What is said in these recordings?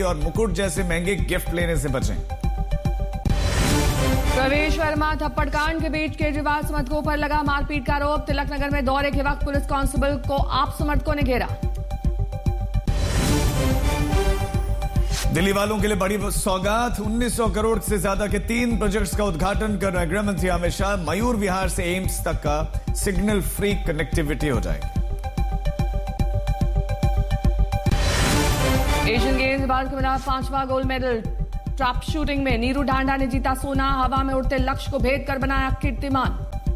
और मुकुट जैसे महंगे गिफ्ट लेने से बचें। प्रवेश वर्मा थप्पड़ कांड के बीच केजरीवाल समर्थकों पर लगा मारपीट का आरोप। तिलक नगर में दौरे के वक्त पुलिस कांस्टेबल को आप समर्थकों ने घेरा। दिल्ली वालों के लिए बड़ी सौगात, 1900 करोड़ से ज्यादा के 3 प्रोजेक्ट्स का उद्घाटन कर रहे गृह मंत्री अमित शाह। मयूर विहार से एम्स तक का सिग्नल फ्री कनेक्टिविटी हो जाएगी। एशियन गेम्स भारत को मिला 5वां गोल्ड मेडल। ट्रैप शूटिंग में नीरू ढांडा ने जीता सोना। हवा में उड़ते लक्ष्य को भेद कर बनाया कीर्तिमान।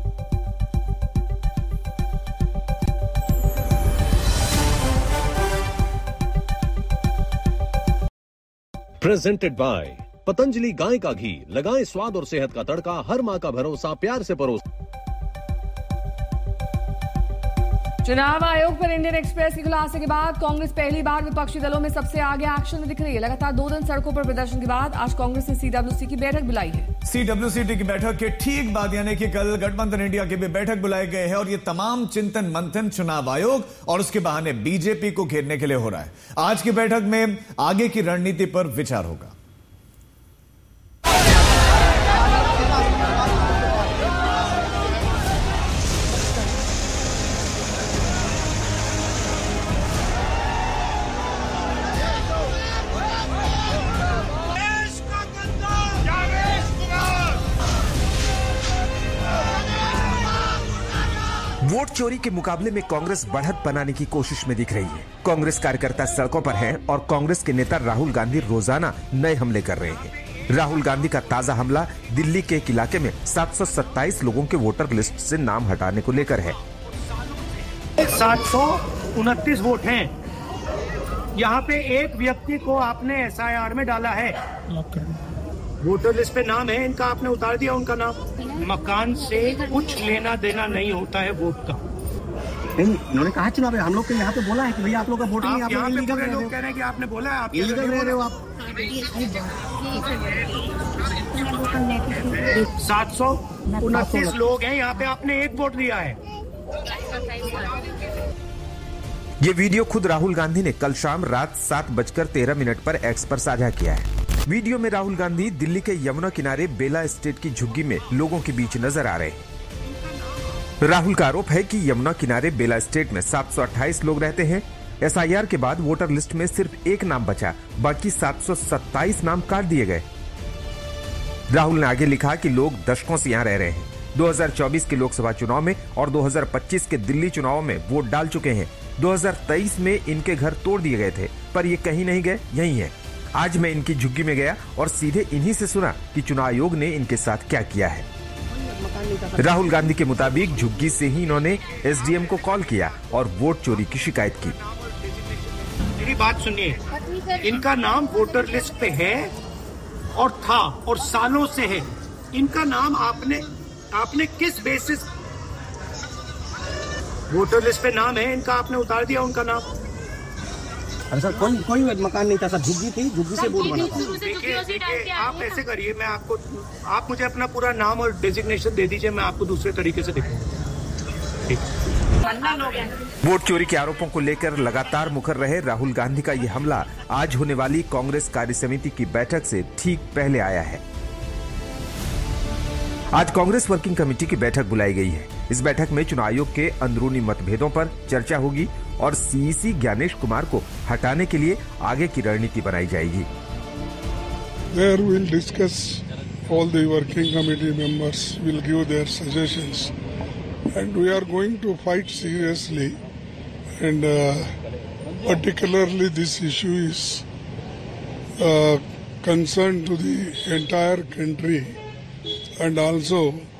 प्रेजेंटेड बाय पतंजलि गाय का घी। लगाएं स्वाद और सेहत का तड़का। हर मां का भरोसा प्यार से परोस। चुनाव आयोग पर इंडियन एक्सप्रेस के खुलासे के बाद कांग्रेस पहली बार विपक्षी दलों में सबसे आगे एक्शन में दिख रही है। लगातार 2 दिन सड़कों पर प्रदर्शन के बाद आज कांग्रेस ने सीडब्ल्यूसी की बैठक बुलाई है। सीडब्ल्यूसी की बैठक के ठीक बाद यानी कि कल गठबंधन इंडिया की भी बैठक बुलाए गए हैं और ये तमाम चिंतन मंथन चुनाव आयोग और उसके बहाने बीजेपी को घेरने के लिए हो रहा है। आज की बैठक में आगे की रणनीति पर विचार होगा। वोट चोरी के मुकाबले में कांग्रेस बढ़त बनाने की कोशिश में दिख रही है। कांग्रेस कार्यकर्ता सड़कों पर हैं और कांग्रेस के नेता राहुल गांधी रोजाना नए हमले कर रहे हैं। राहुल गांधी का ताजा हमला दिल्ली के एक इलाके में 727 लोगों के वोटर लिस्ट से नाम हटाने को लेकर है। 729 वोट हैं। यहाँ पे एक व्यक्ति को आपने एसआईआर में डाला है। वोटर लिस्ट पे नाम है, इनका आपने उतार दिया उनका नाम। मकान से कुछ लेना देना नहीं होता है वोट का। नहीं, इन्होंने कहा चुनाव में हम लोग के यहाँ पे बोला है कि भैया आप लोग का वोटिंग आप यहाँ पे पूरे लोग कह रहे हैं कि आपने बोला है, आप इलीगल रह रहे हो आप। 729 लोग हैं यहाँ पे, आपने एक वोट दिया है। ये वीडियो खुद राहुल गांधी ने कल शाम रात 7:13 पर एक्स पर साझा किया है। वीडियो में राहुल गांधी दिल्ली के यमुना किनारे बेला एस्टेट की झुग्गी में लोगों के बीच नजर आ रहे हैं। राहुल का आरोप है कि यमुना किनारे बेला एस्टेट में 728 लोग रहते हैं। एसआईआर के बाद वोटर लिस्ट में सिर्फ एक नाम बचा, बाकी 727 नाम काट दिए गए। राहुल ने आगे लिखा कि लोग दशकों से यहाँ रह रहे हैं। 2024 के लोकसभा चुनाव में और 2025 के दिल्ली चुनाव में वोट डाल चुके हैं। 2023 में इनके घर तोड़ दिए गए थे, पर ये कहीं नहीं गए, यहीं है। आज मैं इनकी झुग्गी में गया और सीधे इन्हीं से सुना कि चुनाव आयोग ने इनके साथ क्या किया है। राहुल गांधी के मुताबिक झुग्गी से ही इन्होंने एसडीएम को कॉल किया और वोट चोरी की शिकायत की। मेरी बात सुनिए, इनका नाम वोटर लिस्ट पे है और था और सालों से है। इनका नाम आपने किस बेसिस वोटर लिस्ट पे नाम है इनका, आपने उतार दिया उनका नाम। अरे सर कोई मकान नहीं था सर, झुग्गी थी, झुग्गी से वोट बना। देखिए आप ऐसे करिए, मैं आपको, आप मुझे अपना पूरा नाम और डेजिग्नेशन दे दीजिए, मैं आपको दूसरे तरीके से दिखाऊंगा। वोट चोरी के आरोपों को लेकर लगातार मुखर रहे राहुल गांधी का ये हमला आज होने वाली कांग्रेस कार्य समिति की बैठक से ठीक पहले आया है। आज कांग्रेस वर्किंग कमेटी की बैठक बुलाई गई है। इस बैठक में चुनाव आयोग के अंदरूनी मतभेदों पर चर्चा होगी और सीईसी ज्ञानेश कुमार को हटाने के लिए आगे की रणनीति बनाई जाएगी। There we'll discuss, all the working committee members will give their suggestions and we are going to fight seriously and particularly this issue is concern to the entire country and also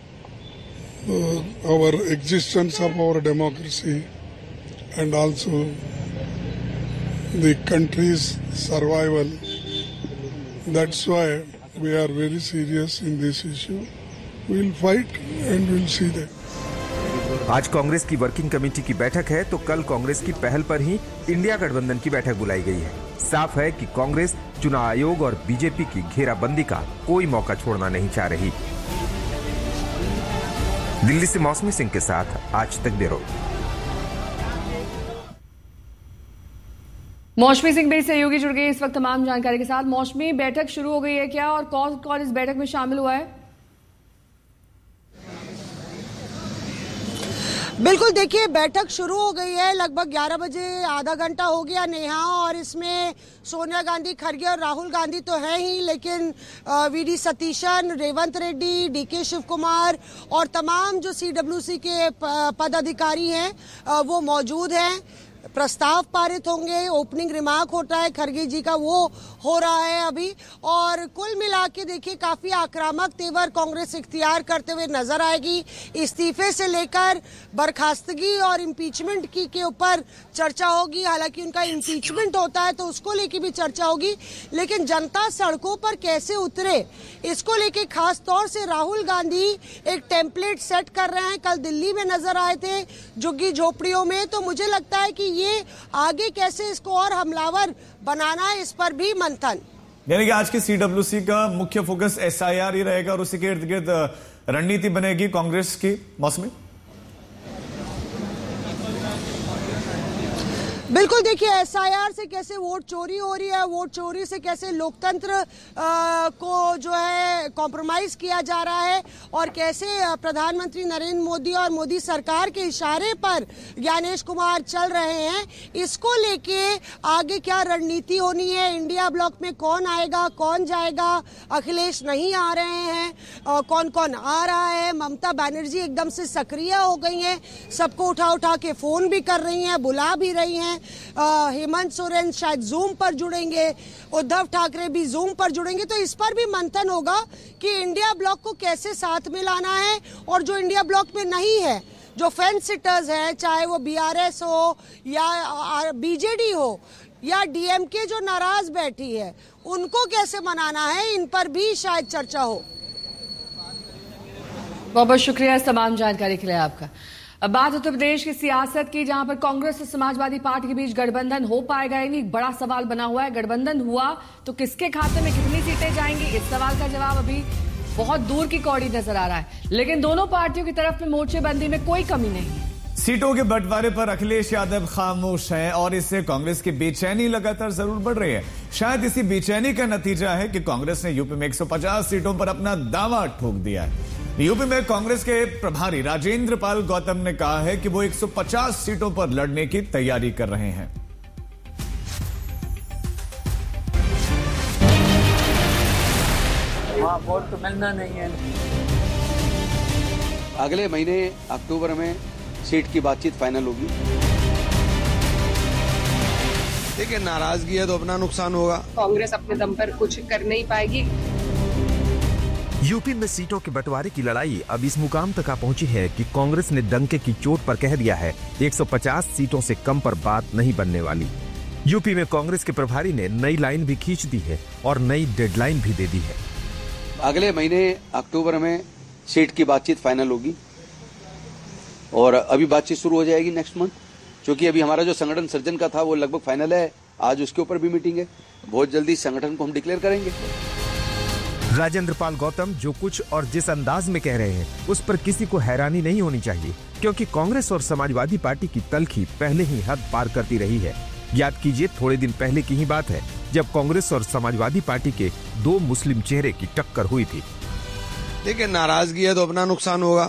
our existence of our democracy and also the country's survival. That's why we are very serious in this issue. We'll fight and we'll see that. आज कांग्रेस की working committee की बैठक है तो कल कांग्रेस की पहल पर ही इंडिया गठबंधन की बैठक बुलाई गई है। साफ है कि कांग्रेस चुनाव आयोग और बीजेपी की घेराबंदी का कोई मौका छोड़ना नहीं चाह रही। दिल्ली से मौसमी सिंह के साथ आज तक ब्यूरो। मौसमी सिंह बेरी सहयोगी जुड़ गई इस वक्त तमाम जानकारी के साथ। मौसमी, बैठक शुरू हो गई है क्या और कौन कौन इस बैठक में शामिल हुआ है? बिल्कुल, देखिए बैठक शुरू हो गई है लगभग 11 बजे, आधा घंटा हो गया नेहा। और इसमें सोनिया गांधी, खड़गे और राहुल गांधी तो है ही, लेकिन वीडी सतीशन, रेवंत रेड्डी, डीके शिव कुमार और तमाम जो सीडब्ल्यूसी के पदाधिकारी हैं वो मौजूद हैं। प्रस्ताव पारित होंगे, ओपनिंग रिमार्क होता है खड़गे जी का, वो हो रहा है अभी। और कुल मिला के देखिए काफी आक्रामक तेवर कांग्रेस इख्तियार करते हुए नजर आएगी। इस्तीफे से लेकर बर्खास्तगी और इम्पीचमेंट की के ऊपर चर्चा होगी। हालांकि उनका इम्पीचमेंट होता है तो उसको लेके भी चर्चा होगी, लेकिन जनता सड़कों पर कैसे उतरे इसको लेके खास तौर से राहुल गांधी एक टेम्पलेट सेट कर रहे हैं। कल दिल्ली में नजर आए थे झुग्गी झोपड़ियों में, तो मुझे लगता है कि ये आगे कैसे इसको और हमलावर बनाना है, इस पर भी मंथन। यानी कि आज की सीडब्ल्यूसी का मुख्य फोकस एसआईआर ही रहेगा और उसी के इर्द गिर्द रणनीति बनेगी कांग्रेस की। मौसमी, बिल्कुल, देखिए एसआईआर से कैसे वोट चोरी हो रही है, वोट चोरी से कैसे लोकतंत्र को जो है कॉम्प्रोमाइज किया जा रहा है और कैसे प्रधानमंत्री नरेंद्र मोदी और मोदी सरकार के इशारे पर ज्ञानेश कुमार चल रहे हैं, इसको लेके आगे क्या रणनीति होनी है। इंडिया ब्लॉक में कौन आएगा, कौन जाएगा, अखिलेश नहीं आ रहे हैं, कौन कौन आ रहा है। ममता बनर्जी एकदम से सक्रिय हो गई हैं, सबको उठा उठा के फोन भी कर रही हैं, बुला भी रही हैं। हेमंत सोरेन शायद जूम पर जुड़ेंगे, उद्धव ठाकरे भी जूम पर जुड़ेंगे। तो इस पर भी मंथन होगा कि इंडिया ब्लॉक को कैसे साथ में लाना है। और जो इंडिया ब्लॉक में नहीं है, जो फेंस सिटर्स हैं, चाहे वो बीआरएस हो या बीजेडी हो या डीएमके जो नाराज बैठी है, उनको कैसे मनाना है, इन पर भी शायद चर्चा हो। बहुत बहुत शुक्रिया इस तमाम जानकारी के लिए आपका। अब बात उत्तर प्रदेश की सियासत की, जहां पर कांग्रेस और समाजवादी पार्टी के बीच गठबंधन हो पाएगा, यानी बड़ा सवाल बना हुआ है। गठबंधन हुआ तो किसके खाते में कितनी सीटें जाएंगी, इस सवाल का जवाब अभी बहुत दूर की कौड़ी नजर आ रहा है। लेकिन दोनों पार्टियों की तरफ में मोर्चेबंदी में कोई कमी नहीं है। सीटों के बंटवारे पर अखिलेश यादव खामोश हैं और इससे कांग्रेस की बेचैनी लगातार जरूर बढ़ रही है। शायद इसी बेचैनी का नतीजा है कि कांग्रेस ने यूपी में 150 सीटों पर अपना दावा ठोक दिया है। यूपी में कांग्रेस के प्रभारी राजेंद्र पाल गौतम ने कहा है कि वो 150 सीटों पर लड़ने की तैयारी कर रहे हैं। वहां वोट तो मिलना नहीं है। अगले महीने अक्टूबर में सीट की बातचीत फाइनल होगी। देखिए, नाराजगी है तो अपना नुकसान होगा। कांग्रेस अपने दम पर कुछ कर नहीं पाएगी। यूपी में सीटों के बंटवारे की लड़ाई अब इस मुकाम तक आ पहुंची है कि कांग्रेस ने डंके की चोट पर कह दिया है 150 सीटों से कम पर बात नहीं बनने वाली। यूपी में कांग्रेस के प्रभारी ने नई लाइन भी खींच दी है और नई डेडलाइन भी दे दी है। अगले महीने अक्टूबर में सीट की बातचीत फाइनल होगी और अभी बातचीत शुरू हो जाएगी नेक्स्ट मंथ, क्योंकि अभी हमारा जो संगठन सर्जन का था वो लगभग फाइनल है। आज उसके ऊपर भी मीटिंग है, बहुत जल्दी संगठन को हम डिक्लेयर करेंगे। राजेंद्र पाल गौतम जो कुछ और जिस अंदाज में कह रहे हैं उस पर किसी को हैरानी नहीं होनी चाहिए, क्योंकि कांग्रेस और समाजवादी पार्टी की तल्खी पहले ही हद पार करती रही है। याद कीजिए, थोड़े दिन पहले की ही बात है जब कांग्रेस और समाजवादी पार्टी के दो मुस्लिम चेहरे की टक्कर हुई थी। देखिए, नाराजगी है तो अपना नुकसान होगा।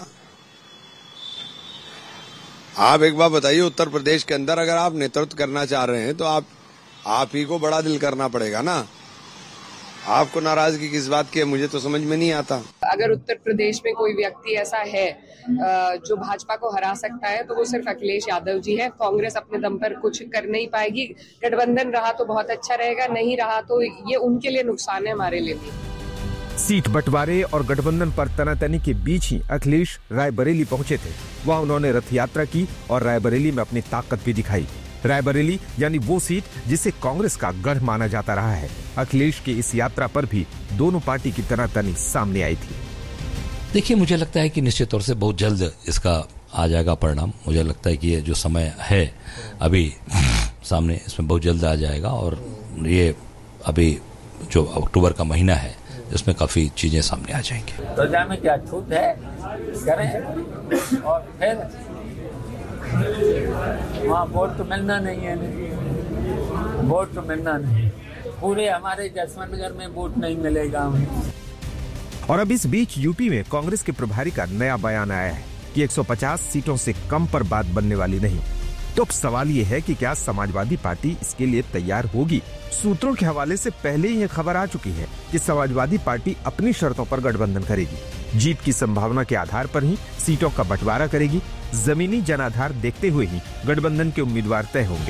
आप एक बात बताइए, उत्तर प्रदेश के अंदर अगर आप नेतृत्व करना चाह रहे हैं तो आप ही को बड़ा दिल करना पड़ेगा ना। आपको नाराजगी किस बात की है, मुझे तो समझ में नहीं आता। अगर उत्तर प्रदेश में कोई व्यक्ति ऐसा है जो भाजपा को हरा सकता है तो वो सिर्फ अखिलेश यादव जी है। कांग्रेस अपने दम पर कुछ कर नहीं पाएगी। गठबंधन रहा तो बहुत अच्छा रहेगा, नहीं रहा तो ये उनके लिए नुकसान है, हमारे लिए भी। सीट बंटवारे और गठबंधन पर तनातनी के बीच ही अखिलेश रायबरेली पहुंचे थे। वहां उन्होंने रथ यात्रा की और रायबरेली में अपनी ताकत भी दिखाई। रायबरेली यानी वो सीट जिसे कांग्रेस का गढ़ माना जाता रहा है। अखिलेश की इस यात्रा पर भी दोनों पार्टी की तनातनी सामने आई थी। देखिए, मुझे लगता है कि निश्चित तौर से बहुत जल्द इसका आ जाएगा परिणाम। मुझे लगता है कि ये जो समय है अभी सामने, इसमें बहुत जल्द आ जाएगा और ये अभी जो अक्टूबर का महीना है इसमें काफी चीजें सामने आ जाएंगी। प्रजा में क्या छूट है करें और फिर वहाँ वोट तो मिलना नहीं है। वोट तो मिलना नहीं, पूरे हमारे जसवंत नगर में वोट नहीं मिलेगा हमें। और अब इस बीच यूपी में कांग्रेस के प्रभारी का नया बयान आया है कि 150 सीटों से कम पर बात बनने वाली नहीं। तो अब सवाल ये है कि क्या समाजवादी पार्टी इसके लिए तैयार होगी? सूत्रों के हवाले से पहले ही यह खबर आ चुकी है कि समाजवादी पार्टी अपनी शर्तों पर गठबंधन करेगी। जीत की संभावना के आधार पर ही सीटों का बंटवारा करेगी। जमीनी जनाधार देखते हुए ही गठबंधन के उम्मीदवार तय होंगे।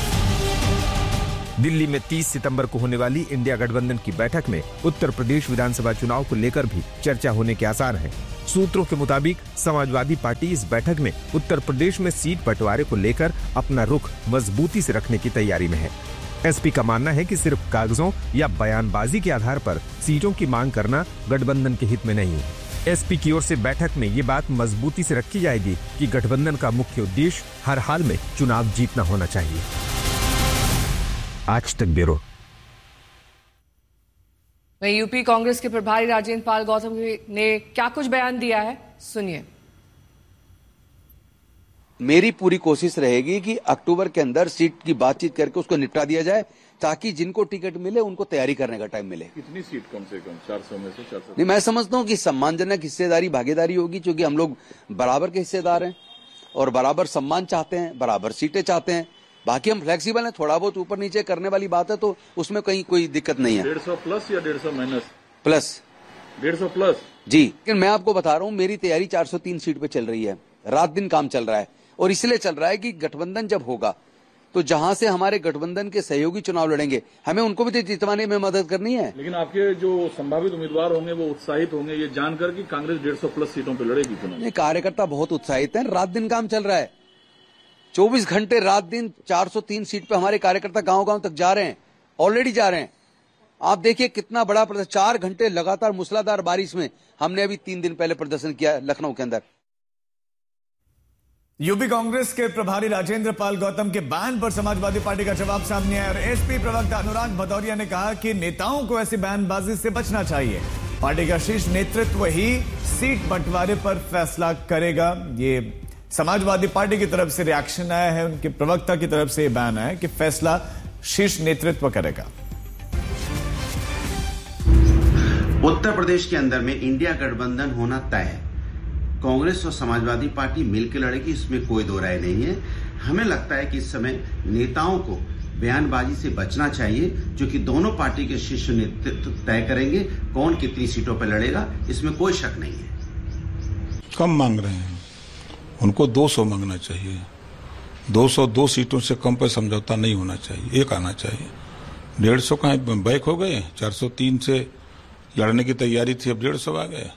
दिल्ली में 30 सितंबर को होने वाली इंडिया गठबंधन की बैठक में उत्तर प्रदेश विधानसभा चुनाव को लेकर भी चर्चा होने के आसार हैं। सूत्रों के मुताबिक समाजवादी पार्टी इस बैठक में उत्तर प्रदेश में सीट बंटवारे को लेकर अपना रुख मजबूती से रखने की तैयारी में है। एसपी का मानना है कि सिर्फ कागजों या बयानबाजी के आधार पर सीटों की मांग करना गठबंधन के हित में नहीं है। एसपी की ओर से बैठक में ये बात मजबूती से रखी जाएगी कि गठबंधन का मुख्य उद्देश्य हर हाल में चुनाव जीतना होना चाहिए। आज तक ब्यूरो। वहीं यूपी कांग्रेस के प्रभारी राजेंद्र पाल गौतम ने क्या कुछ बयान दिया है, सुनिए। मेरी पूरी कोशिश रहेगी कि अक्टूबर के अंदर सीट की बातचीत करके उसको निपटा दिया जाए, ताकि जिनको टिकट मिले उनको तैयारी करने का टाइम मिले। कितनी सीट कम से कम? 400 में से 400? नहीं, मैं समझता हूं कि सम्मानजनक हिस्सेदारी भागीदारी होगी, क्योंकि हम लोग बराबर के हिस्सेदार हैं और बराबर सम्मान चाहते हैं, बराबर सीटें चाहते हैं। बाकी हम फ्लेक्सिबल हैं, थोड़ा बहुत ऊपर नीचे करने वाली बात है तो उसमें कहीं कोई दिक्कत नहीं है। 150 प्लस या 150 माइनस? प्लस। 150 प्लस जी। लेकिन मैं आपको बता रहा हूं, मेरी तैयारी 403 सीट पे चल रही है। रात दिन काम चल रहा है और इसलिए चल रहा है कि गठबंधन जब होगा तो जहां से हमारे गठबंधन के सहयोगी चुनाव लड़ेंगे, हमें उनको भी जितवाने में मदद करनी है। लेकिन आपके जो संभावित उम्मीदवार होंगे वो उत्साहित होंगे ये जानकर कि कांग्रेस 150 प्लस सीटों पर लड़ेगी चुनाव? नहीं, कार्यकर्ता बहुत उत्साहित हैं। रात दिन काम चल रहा है, 24 घंटे रात दिन 403 सीट पे हमारे कार्यकर्ता गांव-गांव तक जा रहे हैं, ऑलरेडी जा रहे हैं। आप देखिए कितना बड़ा प्रदर्शन, 4 घंटे लगातार मूसलाधार बारिश में हमने अभी 3 दिन पहले प्रदर्शन किया लखनऊ के अंदर। यूपी कांग्रेस के प्रभारी राजेंद्र पाल गौतम के बयान पर समाजवादी पार्टी का जवाब सामने आया और एसपी प्रवक्ता अनुराग भदौरिया ने कहा कि नेताओं को ऐसी बयानबाजी से बचना चाहिए। पार्टी का शीर्ष नेतृत्व ही सीट बंटवारे पर फैसला करेगा। ये समाजवादी पार्टी की तरफ से रिएक्शन आया है, उनके प्रवक्ता की तरफ से यह बयान आया कि फैसला शीर्ष नेतृत्व करेगा। उत्तर प्रदेश के अंदर में इंडिया गठबंधन होना तय है। कांग्रेस और समाजवादी पार्टी मिलकर लड़ेगी, इसमें कोई दो राय नहीं है। हमें लगता है कि इस समय नेताओं को बयानबाजी से बचना चाहिए, जो कि दोनों पार्टी के शीर्ष नेतृत्व तय करेंगे कौन कितनी सीटों पर लड़ेगा, इसमें कोई शक नहीं है। कम मांग रहे हैं, उनको 200 मांगना चाहिए। 202 सीटों से कम पर समझौता नहीं होना चाहिए, एक आना चाहिए। 150 का बैक हो गए, 403 से लड़ने की तैयारी थी, अब 150 आ गए।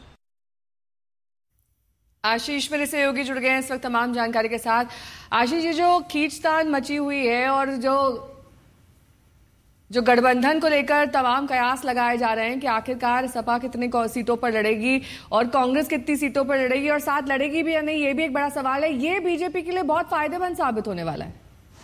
आशीष मेरे सहयोगी जुड़ गए हैं इस वक्त तमाम जानकारी के साथ। आशीष, ये जो खींचतान मची हुई है और जो गठबंधन को लेकर तमाम कयास लगाए जा रहे हैं कि आखिरकार सपा कितने सीटों पर लड़ेगी और कांग्रेस कितनी सीटों पर लड़ेगी और साथ लड़ेगी भी या नहीं, ये भी एक बड़ा सवाल है। ये बीजेपी के लिए बहुत फायदेमंद साबित होने वाला है।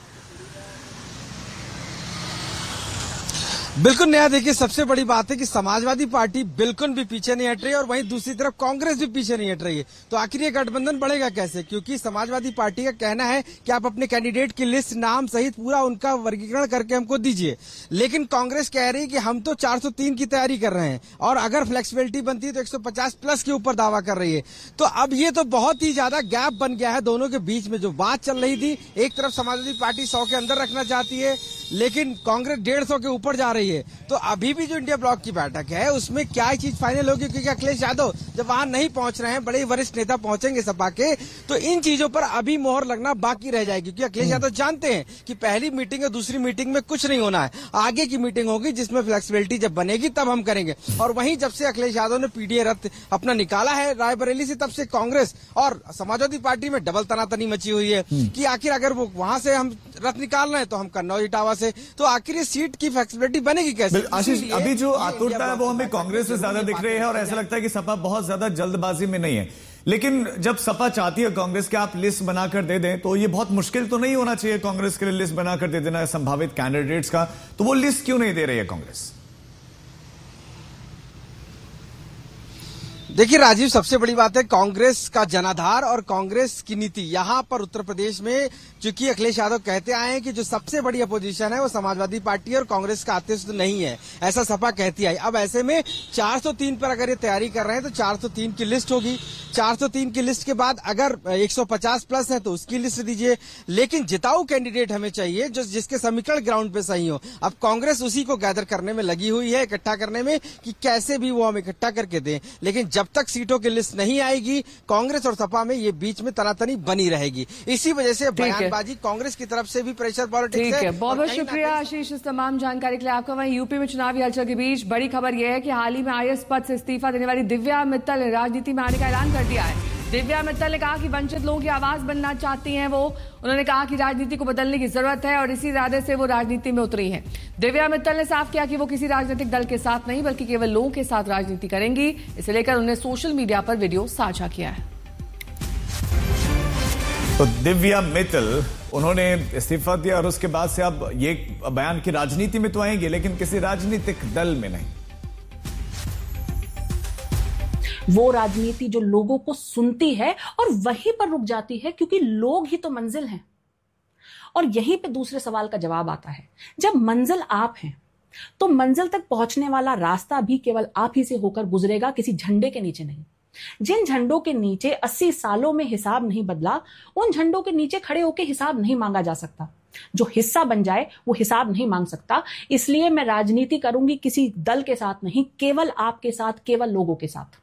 बिल्कुल नया, देखिए सबसे बड़ी बात है कि समाजवादी पार्टी बिल्कुल भी पीछे नहीं हट रही है और वहीं दूसरी तरफ कांग्रेस भी पीछे नहीं हट रही है। तो आखिर ये गठबंधन बढ़ेगा कैसे? क्योंकि समाजवादी पार्टी का कहना है कि आप अपने कैंडिडेट की लिस्ट, नाम सहित पूरा उनका वर्गीकरण करके हमको दीजिए, लेकिन कांग्रेस कह रही है कि हम तो 403 की तैयारी कर रहे हैं और अगर फ्लेक्सिबिलिटी बनती है तो 150 प्लस के ऊपर दावा कर रही है। तो अब ये तो बहुत ही ज्यादा गैप बन गया है दोनों के बीच में। जो बात चल रही थी, एक तरफ समाजवादी पार्टी 100 के अंदर रखना चाहती है, लेकिन कांग्रेस 150 के ऊपर जा रही है। तो अभी भी जो इंडिया ब्लॉक की बैठक है उसमें क्या चीज फाइनल होगी? क्योंकि अखिलेश यादव जब वहां नहीं पहुंच रहे हैं, बड़े वरिष्ठ नेता पहुंचेंगे सपा के, तो इन चीजों पर अभी मोहर लगना बाकी रह जाएगी। क्योंकि अखिलेश यादव जानते हैं कि पहली मीटिंग और दूसरी मीटिंग में कुछ नहीं होना है, आगे की मीटिंग होगी जिसमें फ्लेक्सिबिलिटी जब बनेगी तब हम करेंगे। और वहीं जब से अखिलेश यादव ने पीडीए रथ अपना निकाला है रायबरेली से, तब से कांग्रेस और समाजवादी पार्टी में डबल तनातनी मची हुई है कि आखिर अगर वो वहां से हम रथ निकाल रहे हैं तो हम कन्नौज इटावा से, तो आखिर सीट की फ्लेक्सिबिलिटी बनेगी कैसे? आशीष, अभी जो आतुरता है वो हमें कांग्रेस से ज्यादा दिख रही है और ऐसा लगता है कि सपा बहुत ज्यादा जल्दबाजी में नहीं है। लेकिन जब सपा चाहती है कांग्रेस के आप लिस्ट बनाकर दे दें, तो ये बहुत मुश्किल तो नहीं होना चाहिए कांग्रेस के लिए लिस्ट बनाकर दे देना संभावित कैंडिडेट्स का? तो वो लिस्ट क्यों नहीं दे रही है कांग्रेस? देखिए राजीव, सबसे बड़ी बात है कांग्रेस का जनाधार और कांग्रेस की नीति। यहाँ पर उत्तर प्रदेश में चूंकि अखिलेश यादव कहते आए हैं कि जो सबसे बड़ी अपोजिशन है वो समाजवादी पार्टी और कांग्रेस का अस्तित्व नहीं है, ऐसा सपा कहती आई। अब ऐसे में 403 पर अगर ये तैयारी कर रहे हैं तो 403 की लिस्ट होगी। 403 की लिस्ट के बाद अगर 150 प्लस है तो उसकी लिस्ट दीजिए, लेकिन जिताऊ कैंडिडेट हमें चाहिए जो जिसके समीकरण ग्राउंड पे सही हो। अब कांग्रेस उसी को गैदर करने में लगी हुई है, इकट्ठा करने में कि कैसे भी वो हम इकट्ठा करके दें, लेकिन जब तक सीटों की लिस्ट नहीं आएगी कांग्रेस और सपा में ये बीच में तनातनी बनी रहेगी। इसी वजह से बयानबाजी कांग्रेस की तरफ से भी प्रेशर पॉलिटिक्स है। बहुत बहुत शुक्रिया आशीष इस तमाम जानकारी के लिए आपका। वहीं यूपी में चुनावी हलचल के बीच बड़ी खबर यह है कि हाल ही में आईएएस पद से इस्तीफा देने वाली दिव्या मित्तल ने राजनीति में आने का ऐलान कर दिया है। दिव्या मित्तल ने कहा कि वंचित लोगों की आवाज बनना चाहती हैं वो। उन्होंने कहा कि राजनीति को बदलने की जरूरत है और इसी इरादे से वो राजनीति में उतरी हैं। दिव्या मित्तल ने साफ किया कि वो किसी राजनीतिक दल के साथ नहीं बल्कि केवल लोगों के साथ राजनीति करेंगी। इसे लेकर उन्होंने सोशल मीडिया पर वीडियो साझा किया है। तो दिव्या मित्तल उन्होंने इस्तीफा दिया और उसके बाद से अब ये बयान की राजनीति में तो आएंगे लेकिन किसी राजनीतिक दल में नहीं। वो राजनीति जो लोगों को सुनती है और वहीं पर रुक जाती है, क्योंकि लोग ही तो मंजिल हैं। और यहीं पे दूसरे सवाल का जवाब आता है, जब मंजिल आप हैं तो मंजिल तक पहुंचने वाला रास्ता भी केवल आप ही से होकर गुजरेगा, किसी झंडे के नीचे नहीं। जिन झंडों के नीचे 80 सालों में हिसाब नहीं बदला, उन झंडों के नीचे खड़े होकर हिसाब नहीं मांगा जा सकता। जो हिस्सा बन जाए वो हिसाब नहीं मांग सकता। इसलिए मैं राजनीति करूंगी किसी दल के साथ नहीं, केवल आपके साथ, केवल लोगों के साथ।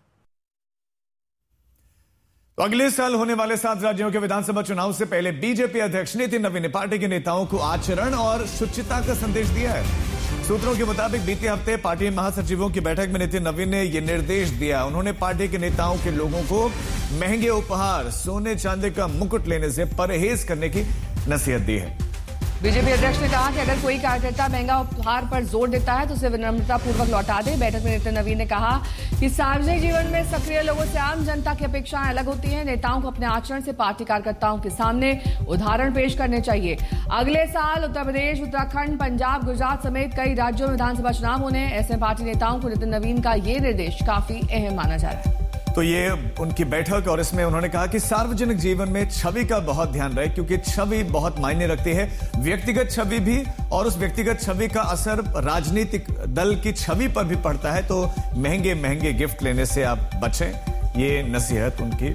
तो अगले साल होने वाले 7 राज्यों के विधानसभा चुनाव से पहले बीजेपी अध्यक्ष नितिन नवीन ने पार्टी के नेताओं को आचरण और शुचिता का संदेश दिया है। सूत्रों के मुताबिक बीते हफ्ते पार्टी महासचिवों की बैठक में नितिन नवीन ने यह निर्देश दिया। उन्होंने पार्टी के नेताओं के लोगों को महंगे उपहार, सोने चांदी का मुकुट लेने से परहेज करने की नसीहत दी है। बीजेपी अध्यक्ष ने कहा कि अगर कोई कार्यकर्ता महंगा उपहार पर जोर देता है तो उसे विनम्रतापूर्वक लौटा दे। बैठक में नितिन नवीन ने कहा कि सार्वजनिक जीवन में सक्रिय लोगों से आम जनता की अपेक्षाएं अलग होती हैं। नेताओं को अपने आचरण से पार्टी कार्यकर्ताओं के सामने उदाहरण पेश करने चाहिए। अगले साल उत्तर प्रदेश, उत्तराखंड, पंजाब, गुजरात समेत कई राज्यों में विधानसभा चुनाव होने हैं। ऐसे पार्टी नेताओं को नितिन नवीन का ये निर्देश काफी अहम माना जा रहा है। तो ये उनकी बैठक और इसमें उन्होंने कहा कि सार्वजनिक जीवन में छवि का बहुत ध्यान रहे, क्योंकि छवि बहुत मायने रखती है। व्यक्तिगत छवि भी, और उस व्यक्तिगत छवि का असर राजनीतिक दल की छवि पर भी पड़ता है। तो महंगे महंगे गिफ्ट लेने से आप बचें। ये नसीहत उनकी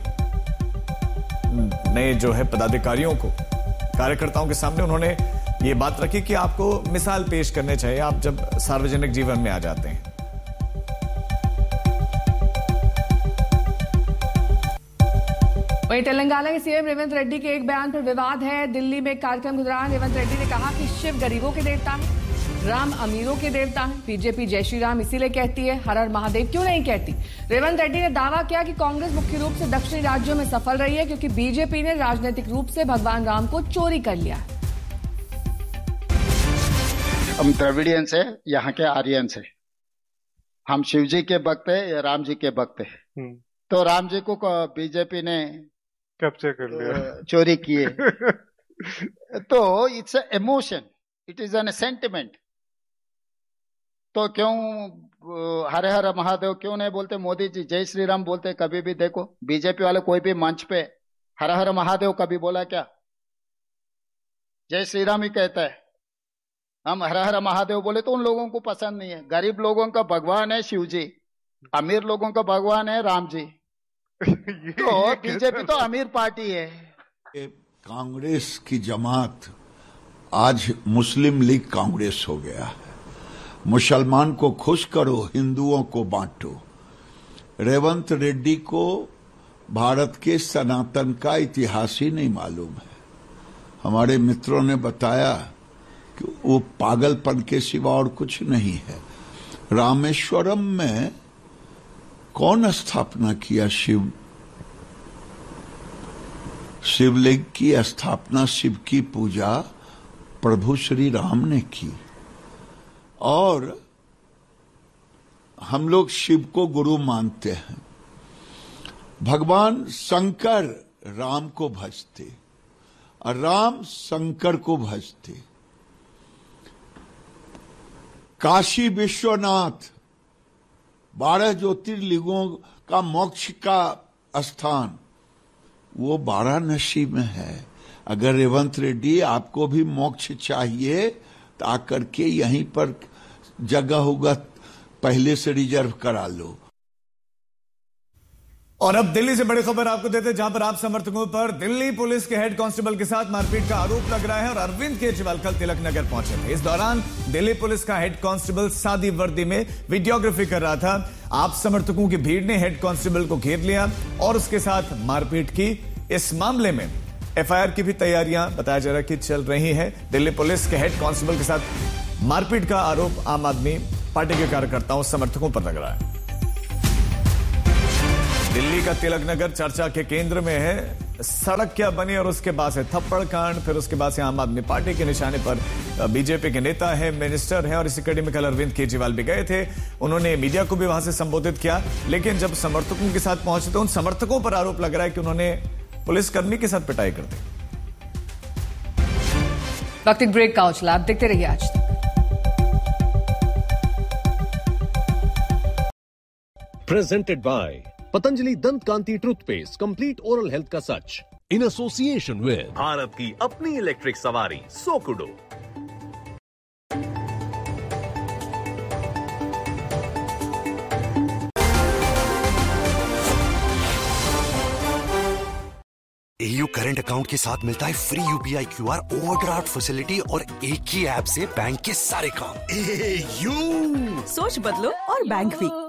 नए जो है पदाधिकारियों को, कार्यकर्ताओं के सामने उन्होंने ये बात रखी कि आपको मिसाल पेश करने चाहिए आप जब सार्वजनिक जीवन में आ जाते हैं। वहीं तेलंगाना के सीएम रेवंत रेड्डी के एक बयान पर विवाद है। दिल्ली में एक कार्यक्रम के दौरान रेवंत रेड्डी ने कहा कि शिव गरीबों के देवता है, राम अमीरों के देवता है। बीजेपी जय श्री राम इसीलिए कहती है, हर हर महादेव क्यों नहीं कहती। रेवंत रेड्डी ने दावा किया कि कांग्रेस मुख्य रूप से दक्षिणी राज्यों में सफल रही है क्योंकि बीजेपी ने राजनीतिक रूप से भगवान राम को चोरी कर लिया। हम द्रविडियन से, यहाँ के आर्यन से, हम शिव जी के भक्त है या राम जी के भक्त है। तो राम जी को बीजेपी ने कैप्चर कर लिया, चोरी किए। तो it's a emotion, it is an sentiment. तो क्यों हर हर महादेव क्यों नहीं बोलते? मोदी जी जय श्री राम बोलते कभी भी। देखो बीजेपी वाले कोई भी मंच पे हर हर महादेव कभी बोला क्या? जय श्री राम ही कहता है। हम हर हर महादेव बोले तो उन लोगों को पसंद नहीं है। गरीब लोगों का भगवान है शिव जी, अमीर लोगों का भगवान है राम जी। तो बीजेपी तो अमीर पार्टी है। कांग्रेस की जमात आज मुस्लिम लीग कांग्रेस हो गया है। मुसलमान को खुश करो, हिंदुओं को बांटो। रेवंत रेड्डी को भारत के सनातन का इतिहास ही नहीं मालूम है। हमारे मित्रों ने बताया कि वो पागलपन के सिवा और कुछ नहीं है। रामेश्वरम में कौन स्थापना किया? शिवलिंग की स्थापना, शिव की पूजा प्रभु श्री राम ने की। और हम लोग शिव को गुरु मानते हैं। भगवान शंकर राम को भजते और राम शंकर को भजते। काशी विश्वनाथ 12 ज्योतिर्लिंगों का मोक्ष का स्थान वो वाराणसी में है। अगर रेवंत रेड्डी आपको भी मोक्ष चाहिए तो आकर के यहीं पर जगह होगा, पहले से रिजर्व करा लो। और अब दिल्ली से बड़ी खबर आपको देते हैं, जहां पर आप समर्थकों पर दिल्ली पुलिस के हेड कांस्टेबल के साथ मारपीट का आरोप लग रहा है और अरविंद केजरीवाल कल तिलक नगर पहुंचे थे। इस दौरान दिल्ली पुलिस का हेड कांस्टेबल सादी वर्दी में वीडियोग्राफी कर रहा था। आप समर्थकों की भीड़ ने हेड कांस्टेबल को घेर लिया और उसके साथ मारपीट की। इस मामले में एफआईआर की भी तैयारियां बताया जा रहा है कि चल रही है। दिल्ली पुलिस के हेड कांस्टेबल के साथ मारपीट का आरोप आम आदमी पार्टी के कार्यकर्ताओं समर्थकों पर लग रहा है। दिल्ली का तिलक नगर चर्चा के केंद्र में है। सड़क क्या बनी और उसके बाद से थप्पड़ कांड, फिर उसके बाद से आम आदमी पार्टी के निशाने पर बीजेपी के नेता है, मिनिस्टर है और इसी कड़ी में कल अरविंद केजरीवाल भी गए थे। उन्होंने मीडिया को भी वहां से संबोधित किया, लेकिन जब समर्थकों के साथ पहुंचे तो उन समर्थकों पर आरोप लग रहा है कि उन्होंने पुलिसकर्मी के साथ पिटाई कर दी। वक्त एक ब्रेक का उछला, आप देखते रहिए आज तक। Presented by पतंजलि दंत कांति टूथपेस्ट, कंप्लीट ओरल हेल्थ का सच, इन एसोसिएशन विद भारत की अपनी इलेक्ट्रिक सवारी सोकुडो। AU करंट अकाउंट के साथ मिलता है free UPI QR overdraft facility और एक ही ऐप से बैंक के सारे काम। AU सोच बदलो और बैंक भी।